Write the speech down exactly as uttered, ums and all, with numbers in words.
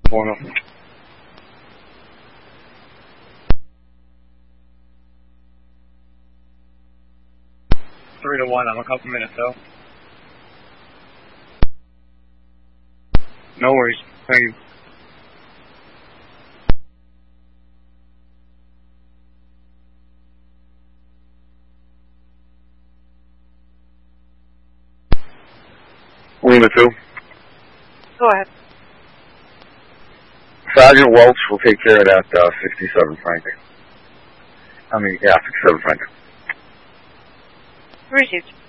One of them. Three to one. I'm a couple minutes out. No worries. Thank you. Lima two. Go ahead. Sergeant Welch will take care of that uh, sixty-seven Franklin. I mean, yeah, sixty-seven Franklin. Received.